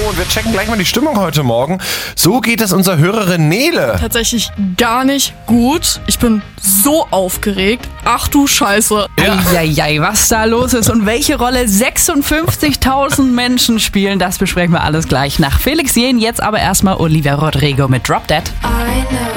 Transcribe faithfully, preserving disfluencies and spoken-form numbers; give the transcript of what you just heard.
und wir checken gleich mal die Stimmung heute Morgen. So geht es unserer Hörerin Nele. Tatsächlich gar nicht gut. Ich bin so aufgeregt. Ach du Scheiße. Eieiei, was da los ist und welche Rolle sechsundfünfzigtausend Menschen spielen, das besprechen wir alles gleich nach Felix Jähn. Jetzt aber erstmal Olivia Rodrigo mit Drop Dead. I know